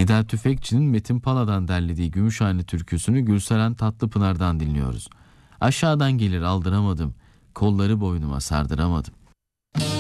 Nida Tüfekçi'nin Metin Pala'dan derlediği Gümüşhane türküsünü Gülseren Tatlıpınar'dan dinliyoruz. Aşağıdan gelir aldıramadım, kolları boynuma sardıramadım.